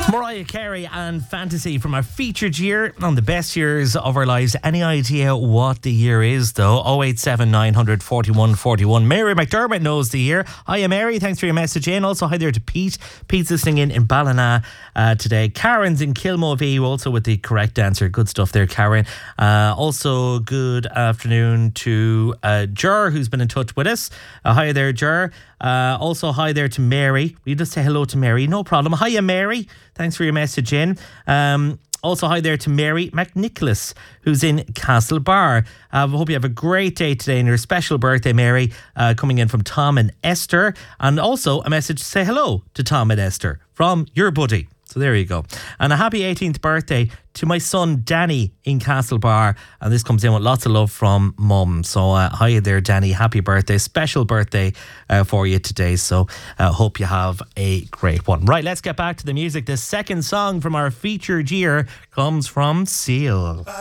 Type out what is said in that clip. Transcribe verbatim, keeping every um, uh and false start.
Mariah Carey and Fantasy from our featured year on the best years of our lives. Any idea what the year is though? oh eight seven nine hundred forty-one forty-one. Mary McDermott knows the year. Hiya Mary, thanks for your message in. Also hi there to Pete. Pete's listening in in Ballina uh, today. Karen's in Kilmovee also with the correct answer. Good stuff there, Karen. Uh, also good afternoon to uh, Jer, who's been in touch with us. Uh, hi there, Jer. Uh, also hi there to Mary. Will you just say hello to Mary? No problem. Hiya Mary. Thanks for your message in. Um, also, hi there to Mary McNicholas, who's in Castlebar. I uh, hope you have a great day today and your special birthday, Mary, uh, coming in from Tom and Esther. And also a message to say hello to Tom and Esther from your buddy. So there you go. And a happy eighteenth birthday to my son Danny in Castlebar. And this comes in with lots of love from Mum. So uh, hi there, Danny. Happy birthday. Special birthday uh, for you today. So uh, hope you have a great one. Right, let's get back to the music. The second song from our featured year comes from Seal.